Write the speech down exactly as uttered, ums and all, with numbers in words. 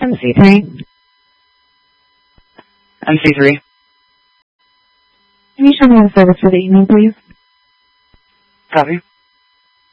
M C three. M C three. Can you show me the service for the evening, please? Copy.